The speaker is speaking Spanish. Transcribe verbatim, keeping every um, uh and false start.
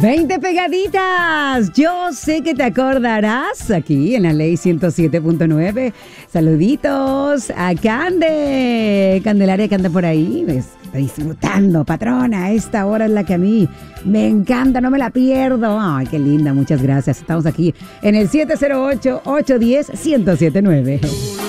veinte pegaditas. Yo sé que te acordarás aquí en la Ley ciento siete punto nueve. Saluditos a Cande. Candelaria que anda por ahí. Está disfrutando, patrona. Esta hora es la que a mí me encanta, no me la pierdo. Ay, qué linda, muchas gracias. Estamos aquí en el siete cero ocho, ocho uno cero, uno cero siete nueve.